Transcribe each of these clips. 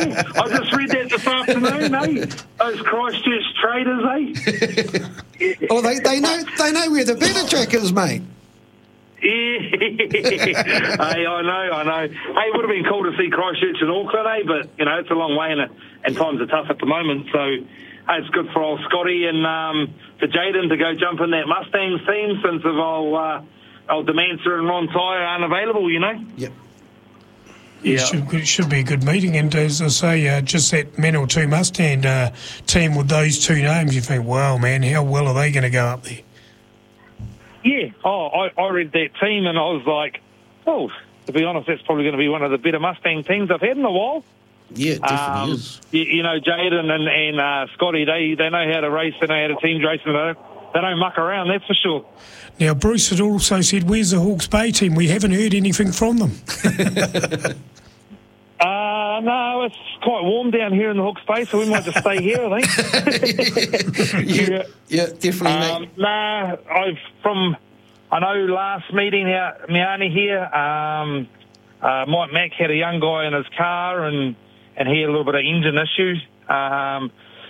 yeah. I just read that this afternoon, eh? Those Christchurch traders, eh? Oh, they know where the better track is, mate. Yeah. Hey, I know. Hey, it would have been cool to see Christchurch in Auckland, eh? But, you know, it's a long way and times are tough at the moment. So it's good for old Scotty and for Jaden to go jump in that Mustangs team since of old Demancer and Ron Tyre aren't available, you know? Yep. Yeah. It should be a good meeting. And as I say, just that Men or Two Mustang team with those two names, you think, wow, man, how well are they going to go up there? Yeah. Oh, I read that team and I was like, oh, to be honest, that's probably going to be one of the better Mustang teams I've had in a while. Yeah, it definitely is. You know, Jaden and Scotty, they know how to race, they know how to team race, and they don't muck around, that's for sure. Now, Bruce had also said, where's the Hawke's Bay team? We haven't heard anything from them. No, it's quite warm down here in the Hawke's Bay, so we might just stay here, I think. yeah, definitely, mate. I know last meeting out at Miani here, Mike Mack had a young guy in his car and he had a little bit of engine issues. And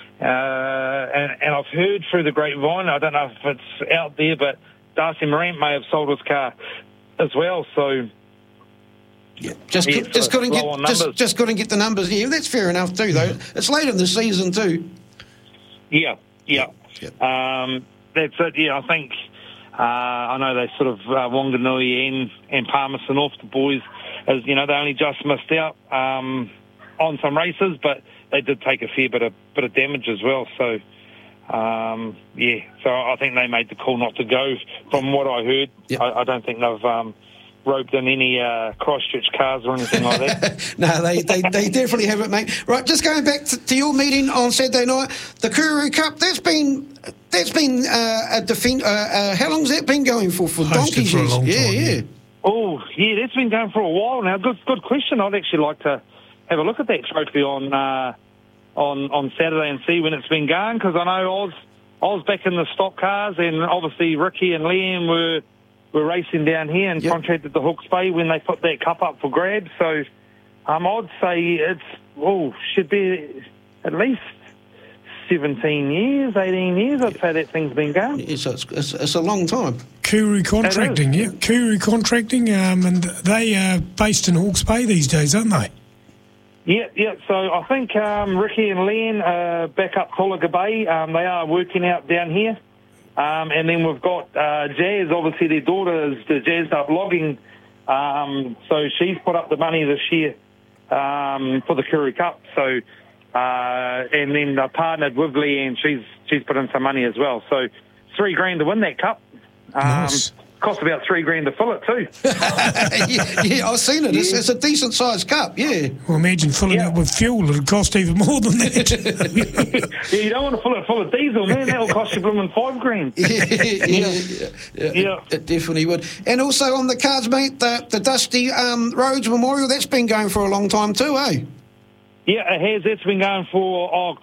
I've heard through the grapevine, I don't know if it's out there, but Darcy Morant may have sold his car as well, so... Yeah, just couldn't get the numbers. Yeah, that's fair enough too, though. It's late in the season too. Yeah. That's it. Yeah, I think I know they sort of Wanganui and Palmerston off the boys, as you know, they only just missed out on some races, but they did take a fair bit of damage as well. So so I think they made the call not to go. From what I heard, I don't think they've roped in any Christchurch cars or anything like that. No, they definitely haven't, mate. Right, just going back to your meeting on Saturday night, the Kuru Cup. That's been a defend. How long's that been going for donkeys? For a long time, yeah. Oh, yeah, that's been going for a while now. Good question. I'd actually like to have a look at that trophy on Saturday and see when it's been going, because I know I was back in the stock cars, and obviously Ricky and Liam were racing down here and contracted the Hawke's Bay when they put that cup up for grabs. So I'd say should be at least 17 years, 18 years, I'd say that thing's been going. Yeah, so it's a long time. Kuru Contracting, Kuru Contracting, and they are based in Hawke's Bay these days, aren't they? Yeah. So I think Ricky and Len back up Tolaga Bay. They are working out down here. And then we've got Jazz, obviously their daughter is the Jazzed Up Logging, so she's put up the money this year for the Kuru Cup. So, and then partnered with Lee, and she's put in some money as well. So $3,000 to win that cup. Nice. Cost about $3,000 to fill it too. yeah, I've seen it. It's a decent sized cup. Yeah. Well, imagine filling it with fuel. It'd cost even more than that. Yeah, you don't want to fill it full of diesel, man. That'll cost you blooming $5,000. Yeah, it definitely would. And also on the cards, mate, the Dusty Rhodes Memorial. That's been going for a long time too, eh? Yeah, it has. That's been going for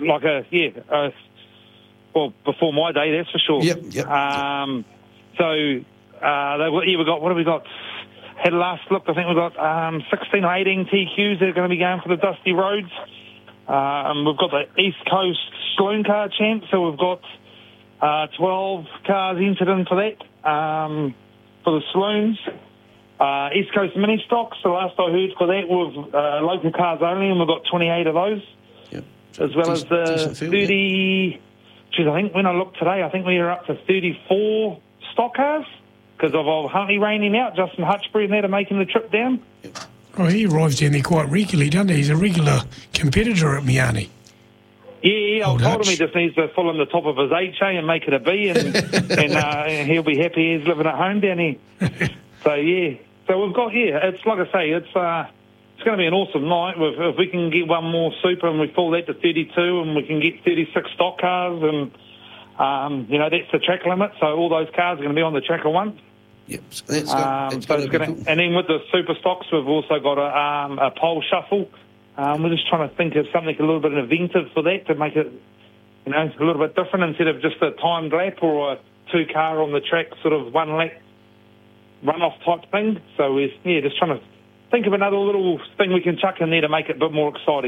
well, before my day, that's for sure. Yep. So we've got, what have we got? Had a last look, I think we've got 16 or 18 TQs that are going to be going for the Dusty Rhodes. We've got the East Coast Saloon Car Champ, so we've got 12 cars entered in for that, for the saloons. East Coast Mini Stocks, the last I heard for that, with local cars only, and we've got 28 of those. Yep. As well as the 30... Geez, I think when I looked today, I think we were up to 34 stock cars because of old Huntley raining out. Justin Hutchbury and that are making the trip down. Oh, he arrives down there quite regularly, doesn't he? He's a regular competitor at Miani. Yeah, I told him he just needs to fill in the top of his HA and make it a B, and he'll be happy he's living at home down here. So we've got, it's like I say, it's going to be an awesome night. If we can get one more super and we fill that to 32 and we can get 36 stock cars, and that's the track limit, so all those cars are going to be on the track at once. Yep, so that's cool. And then with the super stocks, we've also got a pole shuffle. We're just trying to think of something a little bit inventive for that to make it, a little bit different instead of just a timed lap or a 2-car on the track, sort of 1 lap run-off type thing. So we're just trying to think of another little thing we can chuck in there to make it a bit more exciting.